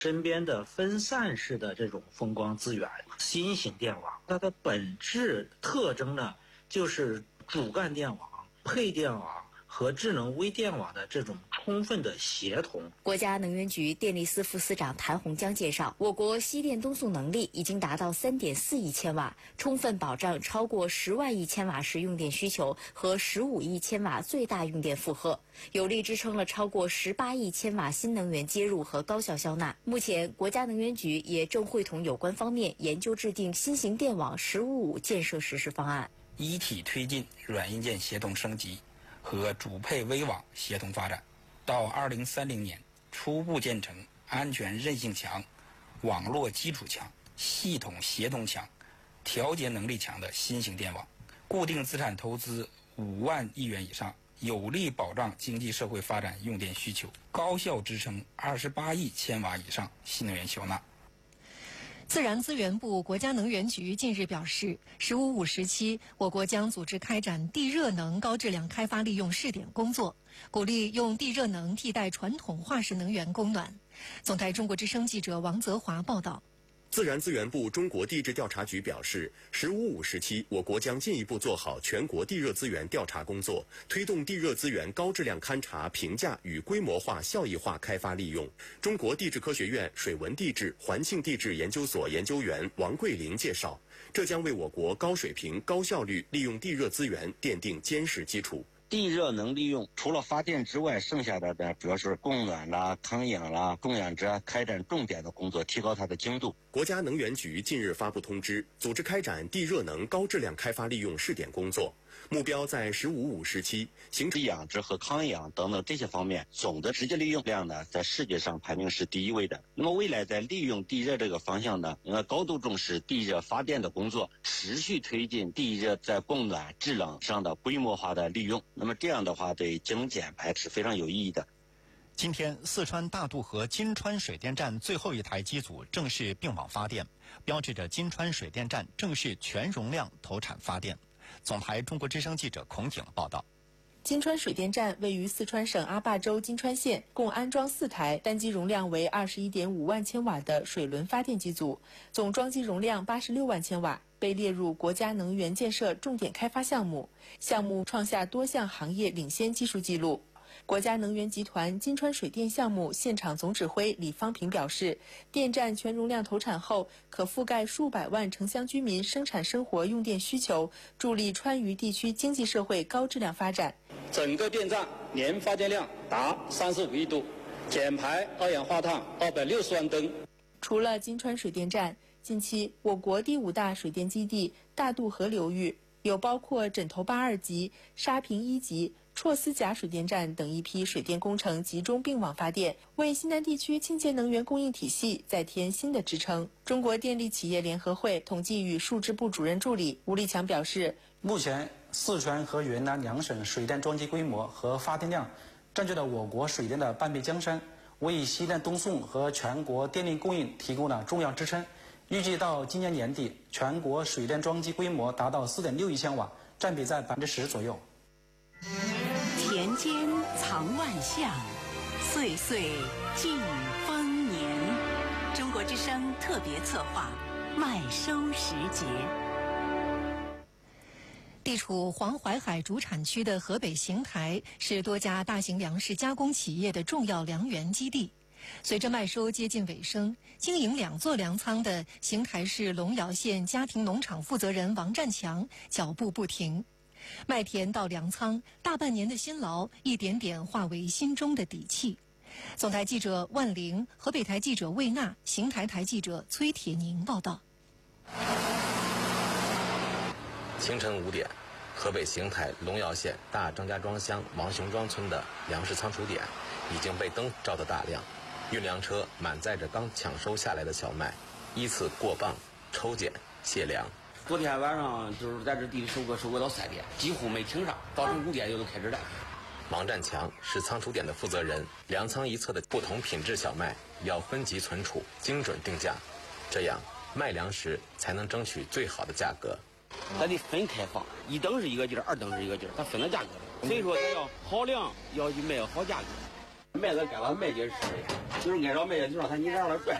身边的分散式的这种风光资源。新型电网它的本质特征呢，就是主干电网、配电网和智能微电网的这种充分的协同。 国家能源局电力司副司长谭洪江介绍，我国西电东送能力已经达到3.4亿千瓦，充分保障超过10万亿千瓦时用电需求和15亿千瓦最大用电负荷，有力支撑了超过18亿千瓦新能源接入和高效消纳。目前，国家能源局也正会同有关方面研究制定新型电网“15+5”建设实施方案， 一体推进软硬件协同升级和主配微网协同发展，到2030年初步建成安全韧性强、网络基础强、系统协同强、调节能力强的新型电网，固定资产投资5万亿元以上，有力保障经济社会发展用电需求，高效支撑28亿千瓦以上新能源消纳。 自然资源部、国家能源局近日表示，“15+5”时期，我国将组织开展地热能高质量开发利用试点工作，鼓励用地热能替代传统化石能源供暖。总台中国之声记者王泽华报道。 自然资源部中国地质调查局表示，“15+5”时期，我国将进一步做好全国地热资源调查工作，推动地热资源高质量勘查、评价与规模化、效益化开发利用。中国地质科学院水文地质环境地质研究所研究员王桂林介绍，这将为我国高水平、高效率利用地热资源奠定坚实基础。 地热能利用除了发电之外，剩下的主要是供暖啦、康养啦、供养值开展重点的工作，提高它的精度。 国家能源局近日发布通知，组织开展地热能高质量开发利用试点工作，目标在“15+5”时期形成养殖和康养等等这些方面总的直接利用量呢，在世界上排名是第1位的。那么未来在利用地热这个方向呢，应该高度重视地热发电的工作，持续推进地热在供暖、制冷上的规模化的利用。那么这样的话，对节能减排是非常有意义的。 今天，四川大渡河金川水电站最后一台机组正式并网发电，标志着金川水电站正式全容量投产发电。总台中国之声记者孔景报道。 金川水电站位于四川省阿坝州金川县，共安装4台单机容量为21.5万千瓦的水轮发电机组，总装机容量86万千瓦，被列入国家能源建设重点开发项目，项目创下多项行业领先技术记录。国家能源集团金川水电项目现场总指挥李方平表示，电站全容量投产后，可覆盖数百万城乡居民生产生活用电需求，助力川渝地区经济社会高质量发展。 整个电站年发电量达35亿度，减排二氧化碳260万吨。 除了金川水电站，近期我国第5大水电基地大渡河流域有包括枕头坝2级、沙坪1级、绰斯甲水电站等一批水电工程集中并网发电，为西南地区清洁能源供应体系再添新的支撑。中国电力企业联合会统计与数支部主任助理吴立强表示， 目前四川和云南2省水电装机规模和发电量占据了我国水电的半壁江山，为西电东送和全国电力供应提供了重要支撑。预计到今年年底，全国水电装机规模达到4.6亿千瓦，占比在10%左右。 田间藏万象，岁岁尽丰年。中国之声特别策划麦收时节。 地处黄淮海主产区的河北邢台是多家大型粮食加工企业的重要粮源基地。随着麦收接近尾声，经营2座粮仓的邢台市龙窑县家庭农场负责人王占强脚步不停。麦田到粮仓，大半年的辛劳一点点化为心中的底气。总台记者万玲、河北台记者魏娜、邢台台记者崔铁宁报道。 清晨5点，河北邢台龙窑县大张家庄乡王雄庄村的粮食仓储点已经被灯照得大亮，运粮车满载着刚抢收下来的小麦，依次过磅、抽检、卸粮。 昨天晚上就是在这地里收割到3点，几乎没停上，早晨5点就都开始了。 王占强是仓储点的负责人，粮仓一侧的不同品质小麦要分级存储，精准定价，这样卖粮时才能争取最好的价格。 它得分开放，1等是一个劲儿，2等是一个劲儿，它分了价格，所以说它要好粮要去卖好价格。 麦子该让麦姐吃的，就是挨着麦姐就让他你让他拽。